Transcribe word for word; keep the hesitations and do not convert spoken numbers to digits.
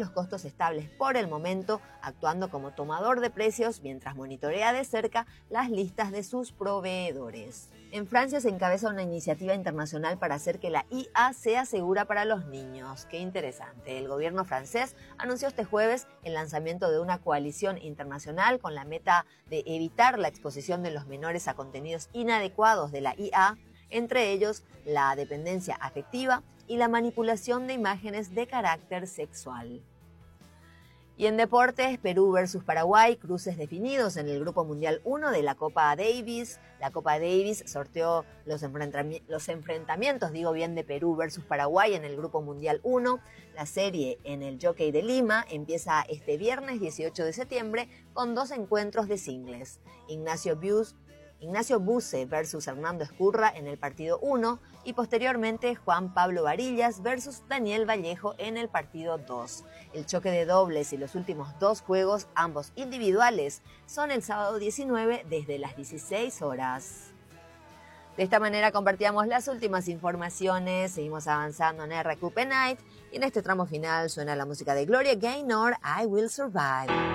los costos estables por el momento, actuando como tomador de precios mientras monitorea de cerca las listas de sus proveedores. En Francia se encabeza una iniciativa internacional para hacer que la I A sea segura para los niños. ¡Qué interesante! El gobierno francés anunció este jueves el lanzamiento de una coalición internacional con la meta de evitar la exposición de los menores a contenidos inadecuados de la I A, entre ellos la dependencia afectiva y la manipulación de imágenes de carácter sexual. Y en deportes, Perú versus Paraguay, cruces definidos en el Grupo Mundial uno de la Copa Davis. La Copa Davis sorteó los, enfrentami- los enfrentamientos, digo bien, de Perú versus Paraguay en el Grupo Mundial uno. La serie en el Jockey de Lima empieza este viernes dieciocho de septiembre con dos encuentros de singles. Ignacio Bius Ignacio Buse versus Hernando Escurra en el partido uno y posteriormente Juan Pablo Varillas versus Daniel Vallejo en el partido dos. El choque de dobles y los últimos dos juegos, ambos individuales, son el sábado diecinueve desde las dieciséis horas. De esta manera compartíamos las últimas informaciones, seguimos avanzando en R Q P Night y en este tramo final suena la música de Gloria Gaynor, I Will Survive.